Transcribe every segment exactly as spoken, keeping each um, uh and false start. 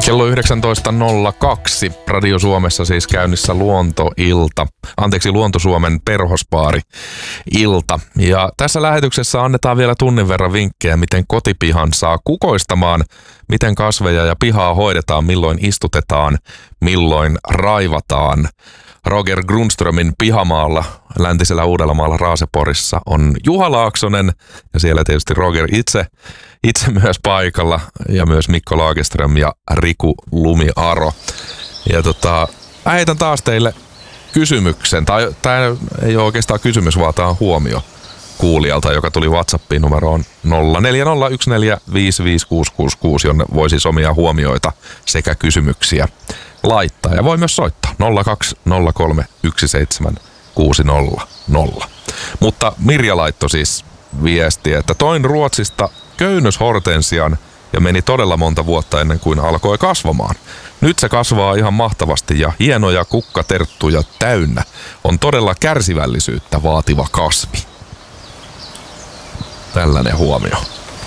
Kello yhdeksäntoista nolla kaksi. Radio Suomessa siis käynnissä Luontoilta. Anteeksi, Luontosuomen perhospaari ilta. Ja tässä lähetyksessä annetaan vielä tunnin verran vinkkejä, miten kotipihan saa kukoistamaan, miten kasveja ja pihaa hoidetaan, milloin istutetaan, milloin raivataan. Roger Grundströmin pihamaalla läntisellä Uudellamaalla Raaseporissa on Juha Laaksonen ja siellä tietysti Roger itse, itse myös paikalla ja myös Mikko Lagerström ja Riku Lumiaro. Ja tota, mä heitän taas teille kysymyksen, tai tämä ei ole oikeastaan kysymys, vaan tämä on huomio kuulijalta, joka tuli WhatsAppiin numeroon nolla neljä nolla yksi neljä viisi viisi kuusi kuusi kuusi, jonne voi siis omia huomioita sekä kysymyksiä laittaa. Ja voi myös soittaa nolla kaksi nolla kolme yksi seitsemän kuusi nolla nolla. Mutta Mirja laittoi siis viestiä, että toin Ruotsista köynnöshortensian ja meni todella monta vuotta ennen kuin alkoi kasvamaan. Nyt se kasvaa ihan mahtavasti ja hienoja kukkaterttuja täynnä. On todella kärsivällisyyttä vaativa kasvi. Tällainen huomio.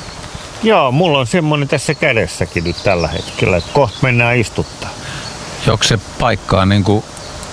Joo, mulla on semmoinen tässä kädessäkin nyt tällä hetkellä, että kohta mennään istuttaa. Onko se paikkaa niin kuin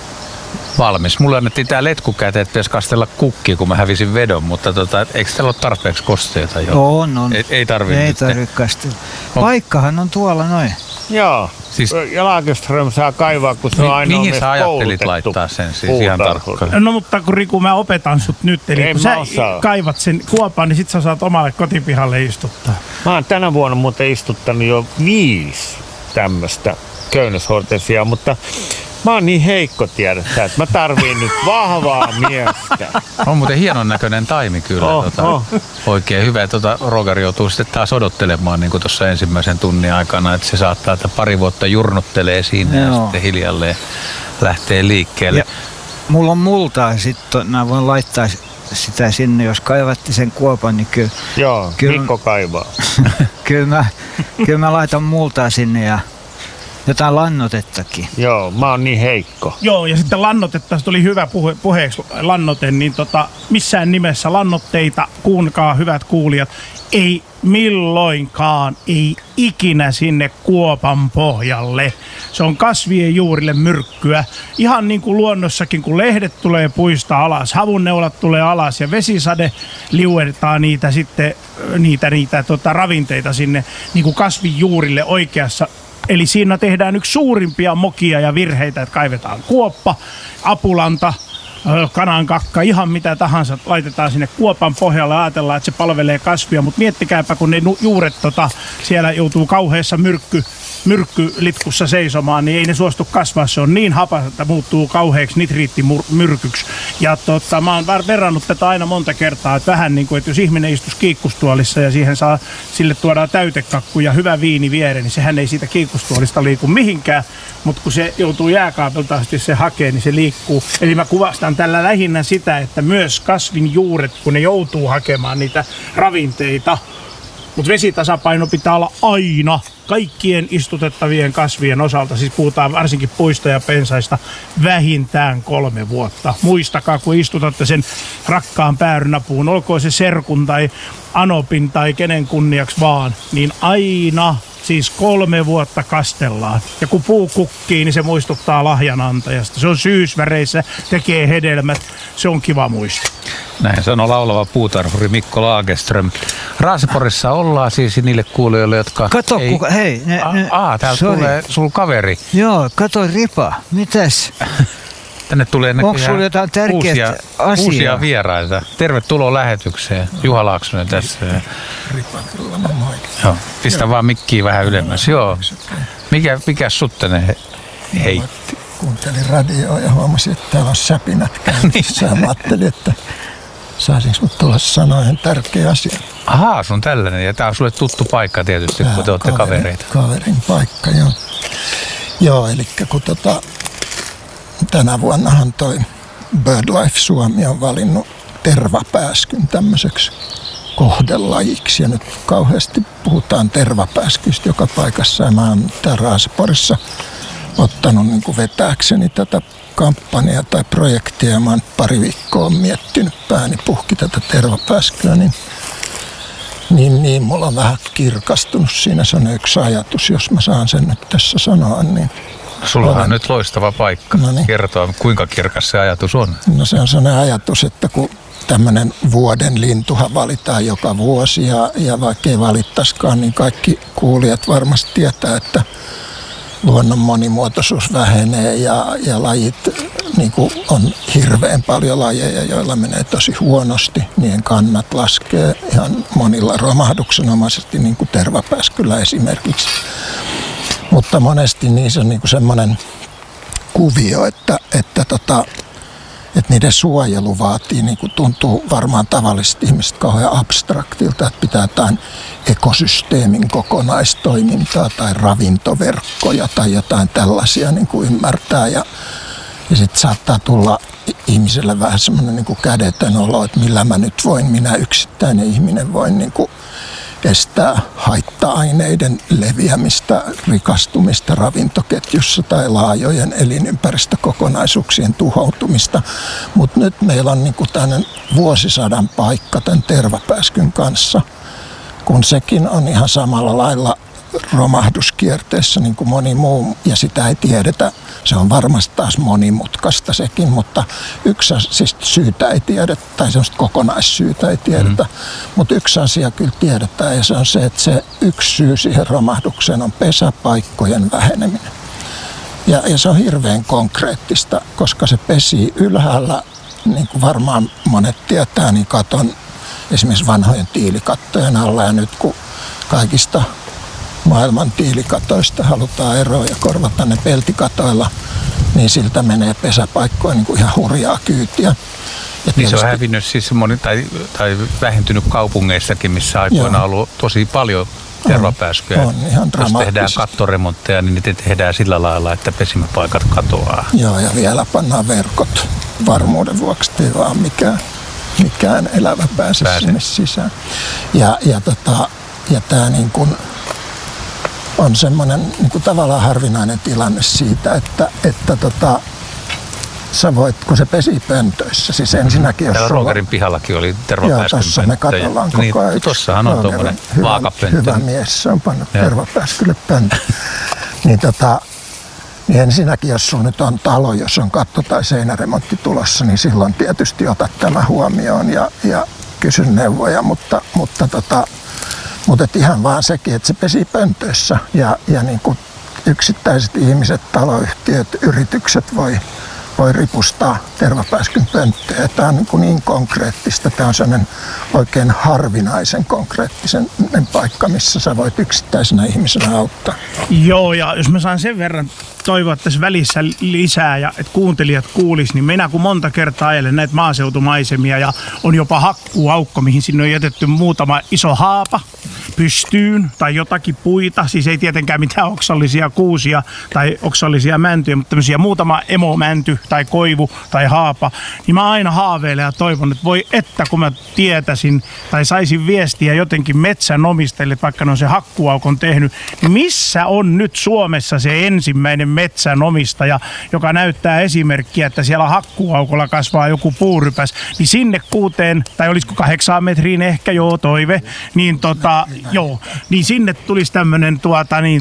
valmis? Mulle annettiin tää letku käteen, että pitäisi kastella kukkia, kun mä hävisin vedon, mutta tota, eikö täällä ole tarpeeksi kosteita jo? On, on. Ei, ei tarvitse Ei tarvitse kastella. Paikkahan on tuolla noin. Joo, siis, ja Lagerström saa kaivaa, kun se on ainoa mihin sä ajattelit laittaa sen siis ihan tarkkaan? No mutta kun Riku, mä opetan sut nyt, eli Ei kun sä osaa. kaivat sen kuopan, niin sit sä saat omalle kotipihalle istuttaa. Mä oon tänä vuonna muuten istuttanut jo viisi tämmöstä köynnöshortensiaa, mutta mä oon niin heikko, tiedätkö, että mä tarviin nyt vahvaa miestä. On muuten hienon näköinen taimi kyllä. Oh, tota, oh. Oikein hyvä. Tota, Roger joutuu sitten taas odottelemaan niin kuin tuossa ensimmäisen tunnin aikana, että se saattaa, että pari vuotta jurnuttelee siinä Joo. ja sitten hiljalleen lähtee liikkeelle. Ja mulla on multaa, sitten mä voin laittaa sitä sinne, jos kaivatti sen kuopan, niin kyllä, Joo, Kyllä- Mikko kaivaa. kyllä, mä, kyllä mä laitan multaa sinne ja jotain lannotettakin. Joo, mä oon niin heikko. Joo, ja sitten lannotetta, tästä oli hyvä puhe, puheeksi lannote, niin tota, missään nimessä lannotteita, kuunkaa hyvät kuulijat, ei milloinkaan, ei ikinä sinne kuopan pohjalle. Se on kasvien juurille myrkkyä. Ihan niin kuin luonnossakin, kun lehdet tulee puista alas, havunneulat tulee alas ja vesisade liuertaa niitä sitten, niitä, niitä tota, ravinteita sinne niin kuin kasvin juurille oikeassa. Eli siinä tehdään yksi suurimpia mokia ja virheitä, että kaivetaan kuoppa, apulanta, kanankakka, ihan mitä tahansa laitetaan sinne kuopan pohjalle ja ajatellaan, että se palvelee kasvia, mutta miettikääpä, kun ne juuret tota, siellä joutuu kauheassa myrkky, myrkkylitkussa seisomaan, niin ei ne suostu kasvaa. Se on niin hapas, että muuttuu kauheaksi nitriittimyrkyksi. Ja tota, mä oon verrannut tätä aina monta kertaa, että vähän niin kuin, että jos ihminen istuisi kiikkustuolissa ja siihen saa, sille tuodaan täytekakku ja hyvä viini viereen, niin sehän ei siitä kiikkustuolista liiku mihinkään, mutta kun se joutuu jääkaapilta asti se hakee, niin se liikkuu. Eli mä kuvastan tällä lähinnä sitä, että myös kasvin juuret, kun ne joutuu hakemaan niitä ravinteita, mutta vesitasapaino pitää olla aina kaikkien istutettavien kasvien osalta, siis puhutaan varsinkin puista ja pensaista, vähintään kolme vuotta. Muistakaa, kun istutatte sen rakkaan päärynäpuun, olkoon se serkun tai anopin tai kenen kunniaksi vaan, niin aina siis kolme vuotta kastellaan. Ja kun puu kukkii, niin se muistuttaa lahjanantajasta. Se on syysväreissä, tekee hedelmät. Se on kiva muisto. Näin sanoo laulava puutarhuri Mikko Lagerström. Raaseporissa ollaan siis niille kuulijoille, jotka Kato, ei... kuka, hei. Ne, A, ne, aa, täältä sorry. tulee sul kaveri. Joo, kato Ripa. Mitäs? Tänne tulee Onko näköjään sulla jotain tärkeää uusia, asiaa? uusia vieraita. Tervetuloa lähetykseen. Juha Laaksonen tässä. Ripa, kyllä mä moi. Joo, pistä Joo. vaan mikkiä vähän ylemmäs. Joo. Mikä, mikä sut tänne he, heitti? Kuuntelin radioa ja huomasin, että täällä on säpinät käynnissä. Ja mä ajattelin, että saisinko mut tulla sanoa ihan tärkeä asia. Ahaa, sun tällainen. Ja tää on sulle tuttu paikka tietysti, Tää kun te olette kaverin, kavereita. Kaverin paikka, joo. Joo, eli kun tota, tänä vuonnahan toi BirdLife Suomi on valinnut tervapääskyn tämmöiseksi kohdelajiksi. Ja nyt kauheasti puhutaan tervapääskystä joka paikassa. Ja mä oon täällä Raaseporissa ottanut niin kuin vetääkseni tätä kampanjaa tai projektia. Ja mä oon pari viikkoa miettinyt pääni puhki tätä tervapääskyä. Niin Niin, niin, mulla on vähän kirkastunut siinä. Se on yksi ajatus, jos mä saan sen nyt tässä sanoa. Niin sulla olen... on nyt loistava paikka no niin. kertoa, kuinka kirkas se ajatus on. No se on sellainen ajatus, että kun tämmöinen vuoden lintuhan valitaan joka vuosi ja, ja vaikka ei valittaisikaan, niin kaikki kuulijat varmasti tietää, että luonnon monimuotoisuus vähenee ja, ja lajit, niin kuin on hirveän paljon lajeja, joilla menee tosi huonosti. Niiden kannat laskee ihan monilla romahduksenomaisesti, niin kuin tervapääskyllä esimerkiksi. Mutta monesti niissä on niin kuin semmoinen kuvio, että, että, tota, että niiden suojelu vaatii, niin kuin tuntuu varmaan tavallisesti ihmiset kauhean abstraktilta, että pitää jotain ekosysteemin kokonaistoimintaa tai ravintoverkkoja tai jotain tällaisia niin kuin ymmärtää. Ja, ja sitten saattaa tulla ihmiselle vähän semmoinen niin kuin kädetön olo, että millä mä nyt voin, minä yksittäinen ihminen voin niin kuin estää haitta-aineiden leviämistä, rikastumista ravintoketjussa tai laajojen elinympäristökokonaisuuksien tuhoutumista. Mutta nyt meillä on niinku tämmöinen vuosisadan paikka tämän tervapääskyn kanssa, kun sekin on ihan samalla lailla romahduskierteessä niin kuin moni muu, ja sitä ei tiedetä. Se on varmasti taas monimutkaista sekin, mutta yksi siis syytä ei tiedetä, tai semmoista kokonaissyytä ei tiedetä, mm. mutta yksi asia kyllä tiedetään, ja se on se, että se yksi syy siihen romahdukseen on pesäpaikkojen väheneminen. Ja, ja se on hirveän konkreettista, koska se pesii ylhäällä, niin kuin varmaan monet tietää, niin katon esimerkiksi vanhojen tiilikattojen alla, ja nyt kun kaikista maailman tiilikatoista halutaan eroa ja korvata ne peltikatoilla, niin siltä menee pesäpaikkoja niin kuin ihan hurjaa kyytiä. Ja niin se on hävinnyt siis moni, tai, tai vähentynyt kaupungeissakin, missä aikoina on ollut tosi paljon tervapääskyjä. On, on ihan jos tehdään kattoremontteja, niin niitä tehdään sillä lailla, että pesimäpaikat katoaa. Joo, ja vielä pannaan verkot varmuuden vuoksi, ei vaan mikään, mikään elävä pääse, pääse sinne sisään. Ja, ja, tota, ja tämä niin kuin on semmoinen niin kuin tavallaan harvinainen tilanne siitä, että, että tota, sä voit, kun se pesi pöntöissä, siis ensinnäkin jos täällä sulla... Roogerin pihallakin oli tervapääskyn joo, tossa me katsellaan koko niin, ajan. Tossahan on tuommoinen vaakapönttö. Hyvä mies, se on pannut tervapääskylle pönttö. niin, tota, niin ensinnäkin, jos sulla nyt on talo, jos on katto- tai seinäremontti tulossa, niin silloin tietysti otat tämä huomioon ja, ja kysy neuvoja, mutta, mutta tota, Mutta ihan vaan sekin, että se pesi pöntöissä ja, ja niin kuin yksittäiset ihmiset, taloyhtiöt, yritykset voi, voi ripustaa tervapääskyn pönttöjä. Tämä on niin, kuin niin konkreettista. Tämä on sellainen oikein harvinaisen konkreettisen paikka, missä sä voit yksittäisenä ihmisenä auttaa. Joo, ja jos mä saan sen verran toivoa tässä välissä lisää ja että kuuntelijat kuulis, niin minä kun monta kertaa ajelen näitä maaseutumaisemia ja on jopa hakkuaukko, mihin sinne on jätetty muutama iso haapa pystyyn tai jotakin puita, siis ei tietenkään mitään oksallisia kuusia tai oksallisia mäntyjä, mutta tämmöisiä muutama emomänty tai koivu tai haapa, niin mä aina haaveilen ja toivon, että voi että kun mä tietäisin tai saisin viestiä jotenkin metsänomistajille, että vaikka ne on se hakkuaukon tehnyt, niin missä on nyt Suomessa se ensimmäinen metsänomistaja, joka näyttää esimerkkiä, että siellä hakkuaukolla kasvaa joku puurypäs, niin sinne kuuteen, tai olisiko kahdeksaan metriin ehkä, joo toive, niin tota, joo, niin sinne tulisi tämmönen tuota niin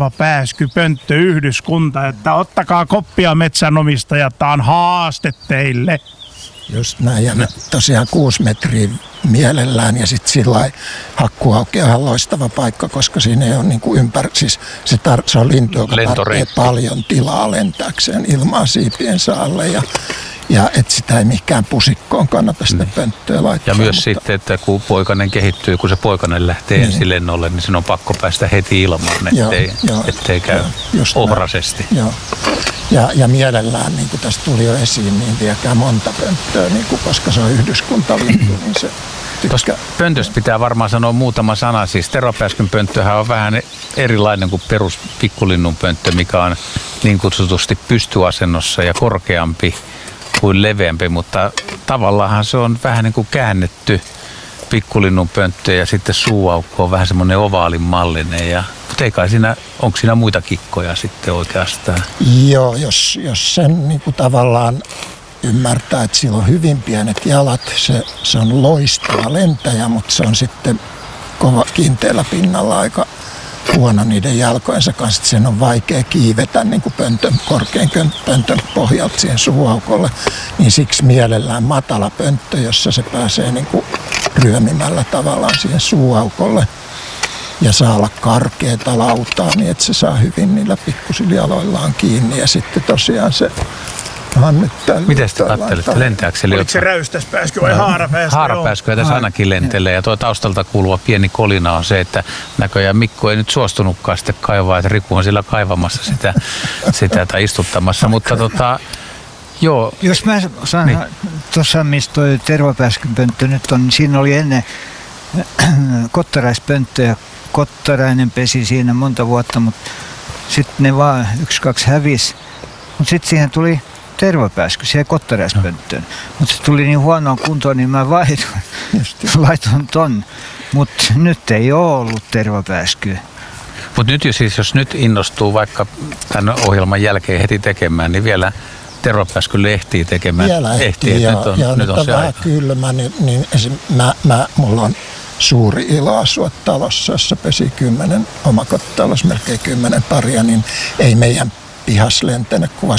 tervapääskypönttöyhdyskunta, että ottakaa koppia metsänomistajat, tää on haaste teille. Just näin, ja tosiaan kuusi metriä mielellään, ja sitten sillä lailla hakkuauke on loistava paikka, koska siinä ei ole niin kuin ympäri, siis se, tar- se on lintu, joka tarvitsee paljon tilaa lentääkseen ilmaa siipiensä alle, ja Ja että sitä ei mihinkään pusikkoon kannata sitä pönttöä laittaa. Ja myös mutta sitten, että kun poikainen kehittyy, kun se poikainen lähtee niin ensin lennolle, niin sen on pakko päästä heti ilmaan, ettei, joo, ettei käy joo, ohrasesti. Joo. Ja, ja mielellään, niin kuin tästä tuli jo esiin, niin viekää monta pönttöä, niin kuin, koska se on yhdyskuntalintu, niin se tuosta pöntöstä pitää varmaan sanoa muutama sana. Siis tervapääskyn pönttöhän on vähän erilainen kuin perus pikkulinnun pönttö, mikä on niin kutsutusti pystyasennossa ja korkeampi kuin leveämpi, mutta tavallaan se on vähän niin kuin käännetty pikkulinnun pönttö ja sitten suuaukko on vähän semmoinen ovaalin mallinen. Ja, mutta ei kai siinä, onko siinä muita kikkoja sitten oikeastaan? Joo, jos, jos sen niin kuin tavallaan ymmärtää, että sillä on hyvin pienet jalat, se, se on loistava lentäjä, mutta se on sitten kova kiinteällä pinnalla aika huono niiden jalkojensa kanssa, että sen on vaikea kiivetä niin kuin pöntön, korkean pöntön pohjalta siihen suuaukolle, niin siksi mielellään matala pönttö, jossa se pääsee niin kuin ryömimällä tavallaan siihen suuaukolle ja saa olla karkeata lautaa niin, että se saa hyvin niillä pikkusilla jaloillaan kiinni ja sitten tosiaan se Miten te katselette? Lentääkö se? Oliko se räystäspääskö vai haarapääskö? Haarapääskö tässä ainakin lentelee. Ja tuo taustalta kuuluva pieni kolina on se, että näköjään Mikko ei nyt suostunutkaan sitten kaivaa, että Riku on sillä kaivamassa sitä, sitä tai istuttamassa. Mutta tota, joo. Jos mä saan, niin. Tuossa missä toi tervapääskypönttö nyt on, niin siinä oli ennen kottaraispönttö ja Kottarainen pesi siinä monta vuotta, mutta sitten ne vaan yksi, kaksi hävisi. Mutta sitten siihen tuli tervapääsky siihen kottaräispönttöön. Mutta se tuli niin huonoon kuntoon, niin mä vaihdoin, laitoin ton. Mutta nyt ei ole ollut tervapääskyä. Mutta nyt jos, siis, jos nyt innostuu vaikka tämän ohjelman jälkeen heti tekemään, niin vielä tervapääskylle ehtii tekemään. Vielä ehtii, ja, nyt on, ja nyt nyt on, on se vähän aika. kylmä, niin, niin esim, mä, mä, mulla on suuri ilo asua talossa, jossa pesi kymmenen, omakotitalous melkein kymmenen paria, niin ei meidän pihas lentänyt kuin